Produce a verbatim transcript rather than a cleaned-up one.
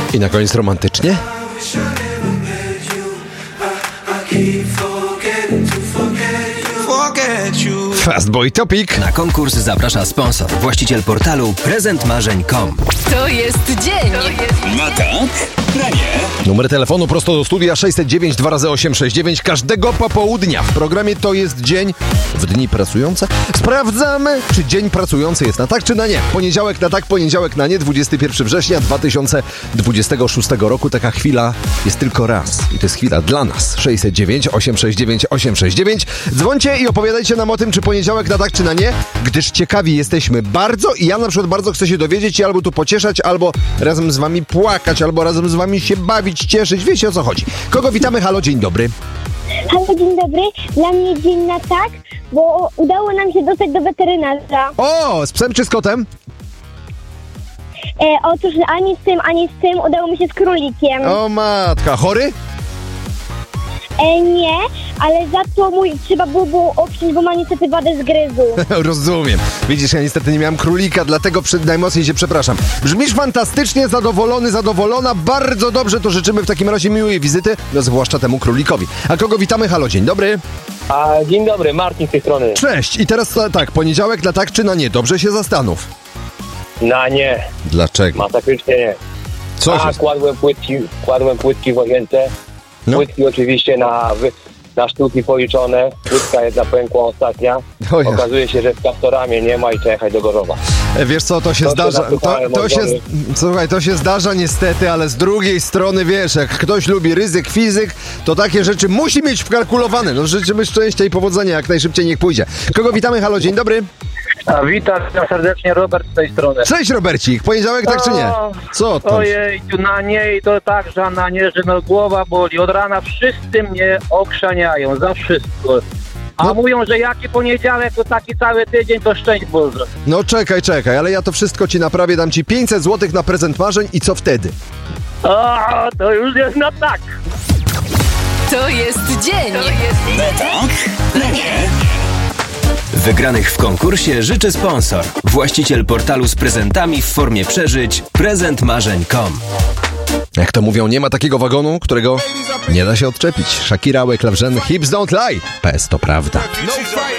I na koniec romantycznie? Fastboy Topic. Na konkurs zaprasza sponsor, właściciel portalu prezent marzeń kropka com. To jest dzień. Na tak, na nie. Numer telefonu prosto do studia sześćset dziewięć dwa razy osiem sześć dziewięć każdego popołudnia. W programie To jest dzień w dni pracujące. Sprawdzamy, czy dzień pracujący jest na tak, czy na nie. Poniedziałek na tak, poniedziałek na nie. dwudziestego pierwszego września dwa tysiące dwudziestego szóstego roku. Taka chwila jest tylko raz. I to jest chwila dla nas. sześćset dziewięć osiem sześć dziewięć osiem sześć dziewięć. Dzwońcie i opowiadajcie nam o tym, czy poniedziałek na tak, czy na nie. Gdyż ciekawi jesteśmy bardzo i ja na przykład bardzo chcę się dowiedzieć i albo tu pocieszać, albo razem z wami płakać, albo razem z wami się bawić, cieszyć. Wiecie, o co chodzi. Kogo witamy? Halo, dzień dobry. Halo, dzień dobry. Dla mnie dzień na tak, bo udało nam się dostać do weterynarza. O, z psem czy z kotem? E, otóż ani z tym, ani z tym udało mi się z królikiem. O matka, chory? E, nie, ale za to mój trzeba było, było oprzeć, bo ma niestety wadę zgryzu. Rozumiem. Widzisz, ja niestety nie miałem królika, dlatego przy, najmocniej się przepraszam. Brzmisz fantastycznie, zadowolony, zadowolona. Bardzo dobrze, to życzymy w takim razie miłej wizyty, no zwłaszcza temu królikowi. A kogo witamy? Halo, dzień dobry. A, dzień dobry, Marcin z tej strony. Cześć. I teraz tak, poniedziałek na tak czy na nie? Dobrze się zastanów. Na nie. Dlaczego? Masakrycznie nie. Co A, się... kładłem płytki, kładłem płytki w łazience. No. Płytki oczywiście na, wy, na sztuki policzone. Płytka jedna pękła ostatnia. O ja. Okazuje się, że w Kaptoramie nie ma i trzeba jechać do Gorzowa. E, Wiesz co, to się To się zdarza, to, zapytałem to od się, żony. słuchaj, to się zdarza niestety, ale z drugiej strony, wiesz, jak ktoś lubi ryzyk, fizyk, to takie rzeczy musi mieć wkalkulowane. No życzymy szczęścia i powodzenia, jak najszybciej niech pójdzie. Kogo witamy? Halo, dzień dobry. A witam serdecznie, Robert z tej strony. Cześć Robercik, poniedziałek tak czy nie? Co to? Ojej, na nie i to tak, że na nie, że no głowa boli. Od rana wszyscy mnie okrzaniają, za wszystko. A No. mówią, że jaki poniedziałek, to taki cały tydzień, to szczęść Boże. No czekaj, czekaj, ale ja to wszystko ci naprawię, dam ci pięćset złotych na prezent marzeń i co wtedy? A, to już jest na tak. To jest dzień. Na tak, na nie. Wygranych w konkursie życzy sponsor, właściciel portalu z prezentami w formie przeżyć prezent marzeń kropka com. Jak to mówią, nie ma takiego wagonu, którego nie da się odczepić. Shakira, Wyclef Jean, Hips Don't Lie. P S to prawda. No